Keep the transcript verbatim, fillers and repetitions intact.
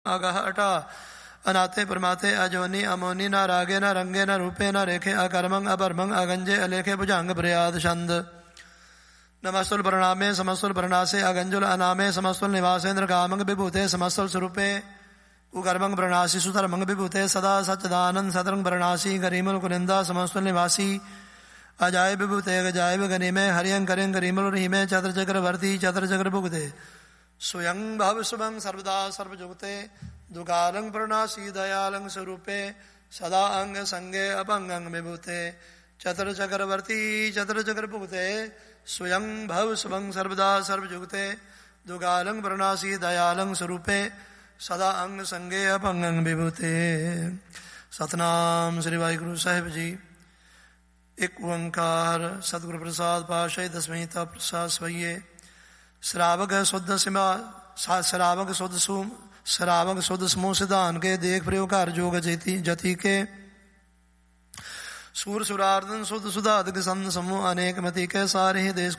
आगाह अटा अनाथे परमाथे अजोनी अमोनी न रागे न रंगे न रूपे न रेखे अकर्मंग अपर्मंग अगंजे अलेखे भुजांग प्रयाद छंद नमस्तुल प्रणामे समस्तुल प्रणासे अगंजुल अनामे समस्तुल निवासेन्द्र कामंग विभूते समस्तुल स्वरूपे उकर्मंग प्रणासी सुधर्मंग विभूते सदा सच्चिदानंद सतरंग प्रणासी गरीमुल कुनिंदा समस्तुल निवासी अजाय विभूते गजाय गनिमे हरियं करें गरीमुल रहीमे चतर चक्रवर्ती चतर चक्र भुगते स्वयं भव शुभं सर्वदा सर्वजुगते दुकालं प्रणासी दयालं स्वरूपे सदा अंग संगे अपंगं विभूते चतर चक्रवर्ती चतर चक्र भुगते स्वयं भव शुभं सर्वदा सर्वजुगते दुकालं प्रणासी दयालं स्वरूपे सदा अंग संगे अपंगं विभूते। सतनाम श्री वाहिगुरु साहिब जी। एक ओंकार सतगुरु प्रसाद पातशाही दसवीं ता प्रसाद स्वये श्रावक शुद्ध सिमा श्रावक शुद्ध सुम श्रावक शुद्ध समूह सिद्धान के देख प्रयोग घर जोग जति जति के सूर सुरार्दन शुद्ध सुधाद संत समूह अनेक मति के सारे ही देश